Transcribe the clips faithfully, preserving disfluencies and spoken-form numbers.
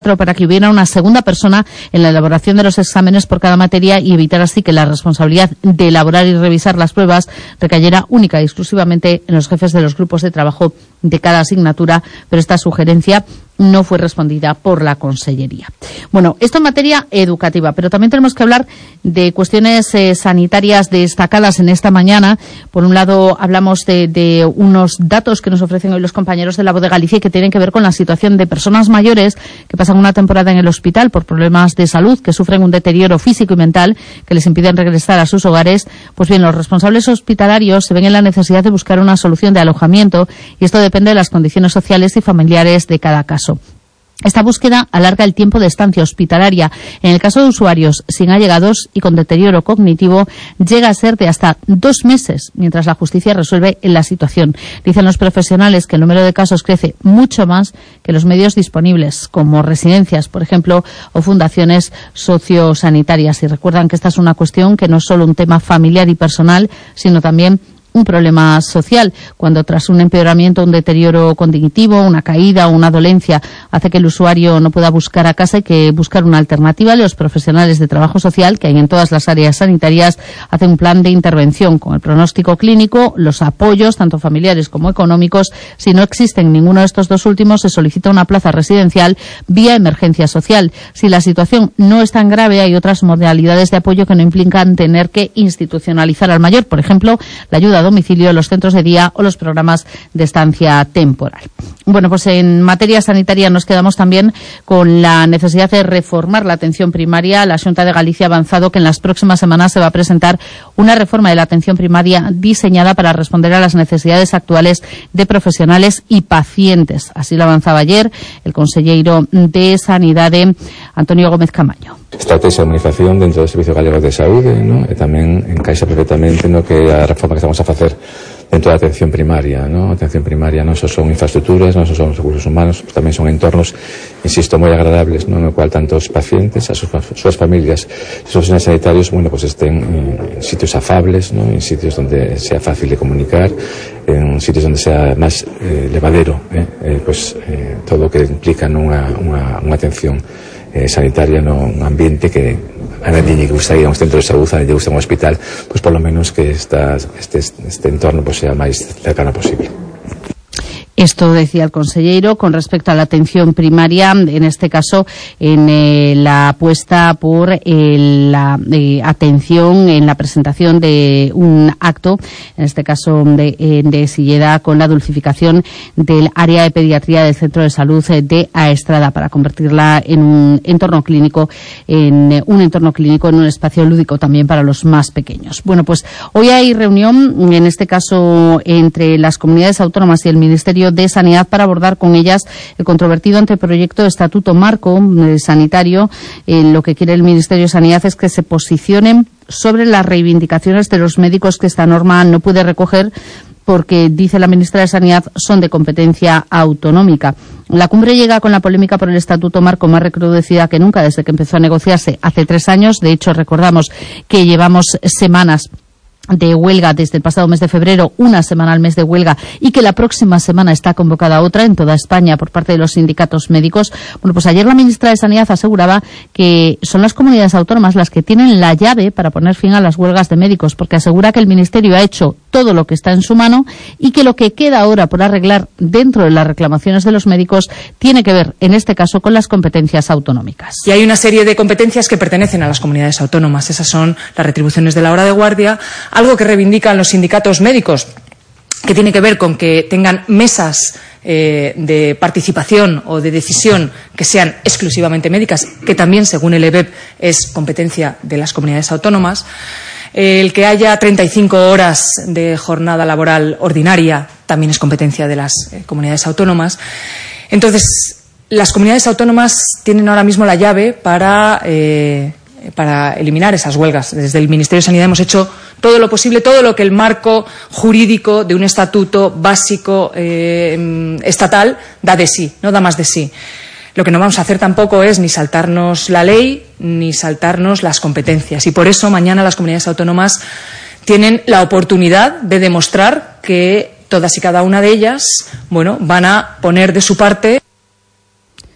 para que hubiera una segunda persona en la elaboración de los exámenes por cada materia y evitar así que la responsabilidad de elaborar y revisar las pruebas recayera única y exclusivamente en los jefes de los grupos de trabajo de cada asignatura, pero esta sugerencia no fue respondida por la Consellería. Bueno, esto en materia educativa, pero también tenemos que hablar de cuestiones eh, sanitarias destacadas en esta mañana. Por un lado, hablamos de, de unos datos que nos ofrecen hoy los compañeros de La Voz de Galicia y que tienen que ver con la situación de personas mayores que pasan una temporada en el hospital por problemas de salud, que sufren un deterioro físico y mental que les impiden regresar a sus hogares. Pues bien, los responsables hospitalarios se ven en la necesidad de buscar una solución de alojamiento y esto depende de las condiciones sociales y familiares de cada caso. Esta búsqueda alarga el tiempo de estancia hospitalaria. En el caso de usuarios sin allegados y con deterioro cognitivo, llega a ser de hasta dos meses, mientras la justicia resuelve la situación. Dicen los profesionales que el número de casos crece mucho más que los medios disponibles, como residencias, por ejemplo, o fundaciones sociosanitarias. Y recuerdan que esta es una cuestión que no es solo un tema familiar y personal, sino también un problema social, cuando tras un empeoramiento, un deterioro cognitivo, una caída o una dolencia hace que el usuario no pueda buscar a casa, hay que buscar una alternativa. Los profesionales de trabajo social que hay en todas las áreas sanitarias hacen un plan de intervención con el pronóstico clínico, los apoyos, tanto familiares como económicos. Si no existen ninguno de estos dos últimos, se solicita una plaza residencial vía emergencia social. Si la situación no es tan grave, hay otras modalidades de apoyo que no implican tener que institucionalizar al mayor, por ejemplo, la ayuda a domicilio, los centros de día o los programas de estancia temporal. Bueno, pues en materia sanitaria nos quedamos también con la necesidad de reformar la atención primaria. La Xunta de Galicia ha avanzado que en las próximas semanas se va a presentar una reforma de la atención primaria diseñada para responder a las necesidades actuales de profesionales y pacientes. Así lo avanzaba ayer el conselleiro de Sanidade, Antonio Gómez Camaño. Estrategia de humanización dentro do Servicio Galego de Saúde, ¿no? E tamén encaixa perfectamente no que a reforma que estamos a facer dentro da atención primaria, ¿no? A atención primaria non só son infraestructuras, non só son recursos humanos, pues tamén son entornos, insisto, moi agradables, ¿no? No cual tanto os pacientes, as súas familias, os profesionales sanitarios, bueno, pues estén en sitios afables, ¿no? En sitios donde sea fácil de comunicar, en sitios donde sea máis eh, levadero, eh? Eh, pues eh, todo o que implica nunha unha, unha atención Eh, sanitaria no un ambiente que a nadie lle gusta ir a un centro de saúde, a nadie lle gusta un hospital, pues por lo menos que esta, este, este entorno pues sea máis cercano posible. Esto decía el consellero con respecto a la atención primaria, en este caso en eh, la apuesta por eh, la eh, atención en la presentación de un acto, en este caso de, eh, de Silleda, con la dulcificación del área de pediatría del Centro de Salud de Aestrada para convertirla en un entorno clínico, en eh, un entorno clínico, en un espacio lúdico también para los más pequeños. Bueno, pues hoy hay reunión, en este caso entre las comunidades autónomas y el Ministerio de Sanidad para abordar con ellas el controvertido anteproyecto de Estatuto Marco eh, Sanitario. Eh, lo que quiere el Ministerio de Sanidad es que se posicionen sobre las reivindicaciones de los médicos que esta norma no puede recoger porque, dice la ministra de Sanidad, son de competencia autonómica. La cumbre llega con la polémica por el Estatuto Marco más recrudecida que nunca desde que empezó a negociarse hace tres años. De hecho, recordamos que llevamos semanas de huelga desde el pasado mes de febrero, una semana al mes de huelga, y que la próxima semana está convocada otra en toda España por parte de los sindicatos médicos. Bueno, pues ayer la ministra de Sanidad aseguraba que son las comunidades autónomas las que tienen la llave para poner fin a las huelgas de médicos, porque asegura que el Ministerio ha hecho todo lo que está en su mano y que lo que queda ahora por arreglar dentro de las reclamaciones de los médicos tiene que ver, en este caso, con las competencias autonómicas. Y hay una serie de competencias que pertenecen a las comunidades autónomas. Esas son las retribuciones de la hora de guardia, algo que reivindican los sindicatos médicos, que tiene que ver con que tengan mesas eh, de participación o de decisión que sean exclusivamente médicas, que también, según el E B E P, es competencia de las comunidades autónomas. El que haya treinta y cinco horas de jornada laboral ordinaria también es competencia de las eh, comunidades autónomas. Entonces, las comunidades autónomas tienen ahora mismo la llave para, eh, para eliminar esas huelgas. Desde el Ministerio de Sanidad hemos hecho todo lo posible, todo lo que el marco jurídico de un estatuto básico eh, estatal da de sí, no da más de sí. Lo que no vamos a hacer tampoco es ni saltarnos la ley ni saltarnos las competencias. Y por eso mañana las comunidades autónomas tienen la oportunidad de demostrar que todas y cada una de ellas, bueno, van a poner de su parte.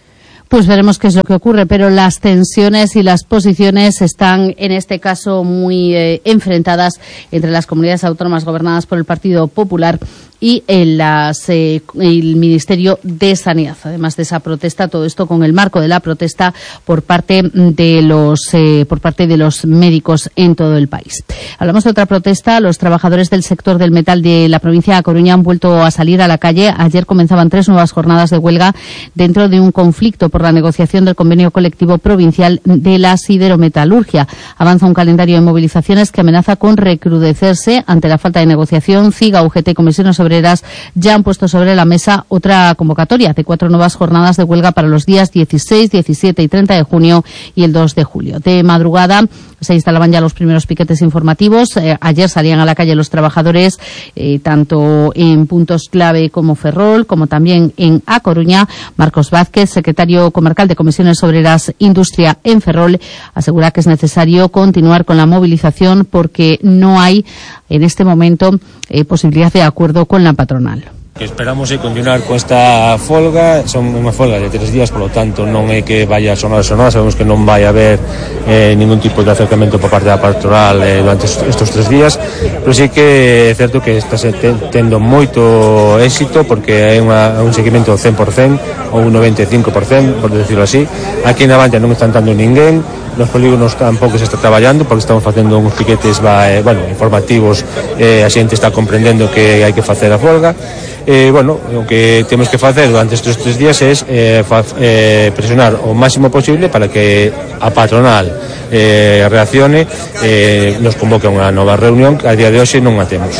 Pues veremos qué es lo que ocurre, pero las tensiones y las posiciones están en este caso muy eh, enfrentadas entre las comunidades autónomas gobernadas por el Partido Popular y en las, eh, el Ministerio de Sanidad. Además de esa protesta, todo esto con el marco de la protesta por parte de los eh, por parte de los médicos en todo el país. Hablamos de otra protesta. Los trabajadores del sector del metal de la provincia de A Coruña han vuelto a salir a la calle. Ayer comenzaban tres nuevas jornadas de huelga dentro de un conflicto por la negociación del convenio colectivo provincial de la siderometalurgia. Avanza un calendario de movilizaciones que amenaza con recrudecerse ante la falta de negociación. CIGA, U G T y Comisiones Obreras ya han puesto sobre la mesa otra convocatoria de cuatro nuevas jornadas de huelga para los días dieciséis, diecisiete y treinta de junio y el dos de julio. De madrugada se instalaban ya los primeros piquetes informativos. Eh, ayer salían a la calle los trabajadores, eh, tanto en puntos clave como Ferrol, como también en A Coruña. Marcos Vázquez, secretario comarcal de Comisiones Obreras Industria en Ferrol, asegura que es necesario continuar con la movilización porque no hay en este momento eh, posibilidad de acuerdo con la patronal. Esperamos é continuar con esta folga. Son unha folga de tres días, por lo tanto non é que vaya a sonar a sonar. Sabemos que non vai haber eh, ningún tipo de acercamento por parte da patronal eh, durante estos tres días, pero sí que é certo que está tendo moito éxito porque hai unha, un seguimento do cen por cen ou un noventa e cinco por cen, por decirlo así. Aquí en Navantia non están dando ninguén. Nos polígonos tampouco se está traballando porque estamos facendo uns piquetes va, eh, bueno, informativos. Eh, a xente está comprendendo que hai que facer a folga. Eh, bueno, o que temos que facer durante estes tres días é eh, eh, presionar o máximo posible para que a patronal eh, reaccione, eh, nos convoque a unha nova reunión que a día de hoxe non a temos.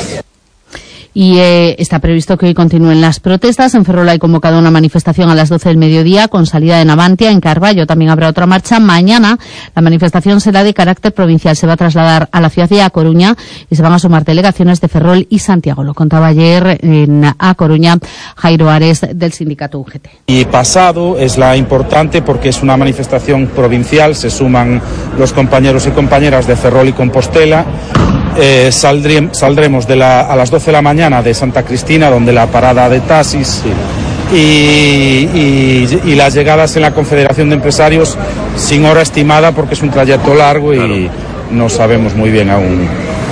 Y eh, está previsto que hoy continúen las protestas. En Ferrol hay convocado una manifestación a las doce del mediodía con salida de Navantia. En Carballo también habrá otra marcha. Mañana la manifestación será de carácter provincial. Se va a trasladar a la ciudad de A Coruña y se van a sumar delegaciones de Ferrol y Santiago. Lo contaba ayer en A Coruña Jairo Ares del sindicato U G T. Y pasado es la importante porque es una manifestación provincial. Se suman los compañeros y compañeras de Ferrol y Compostela. Eh, saldré, saldremos de la, a las doce de la mañana de Santa Cristina, donde la parada de taxis y, y, y las llegadas en la Confederación de Empresarios sin hora estimada porque es un trayecto largo y no sabemos muy bien aún.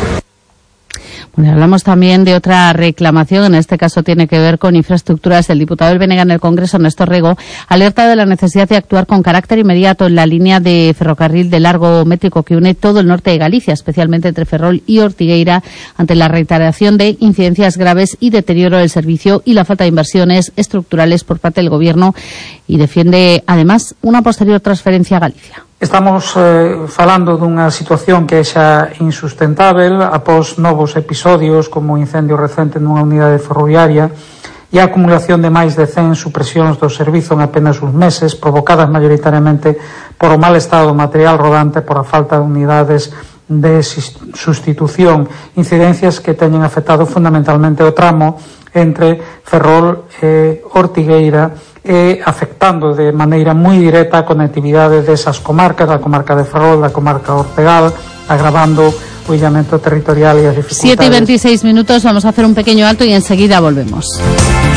Bueno, hablamos también de otra reclamación, en este caso tiene que ver con infraestructuras. El diputado del B N G en el Congreso, Néstor Rego, alerta de la necesidad de actuar con carácter inmediato en la línea de ferrocarril de largo métrico que une todo el norte de Galicia, especialmente entre Ferrol y Ortigueira, ante la reiteración de incidencias graves y deterioro del servicio y la falta de inversiones estructurales por parte del Gobierno, y defiende además una posterior transferencia a Galicia. Estamos eh, falando dunha situación que é xa insustentável após novos episodios como o incendio recente nunha unidade ferroviaria e a acumulación de máis de cen supresións do servizo en apenas uns meses, provocadas maioritariamente por o mal estado do material rodante, por a falta de unidades de sustitución, incidencias que teñen afectado fundamentalmente o tramo entre Ferrol e Ortigueira e afectando de maneira moi directa a conectividade desas comarcas, da comarca de Ferrol, da comarca Ortegal, agravando o illamento territorial e as dificultades. siete y veintiséis minutos, vamos a hacer un pequeño alto y enseguida volvemos.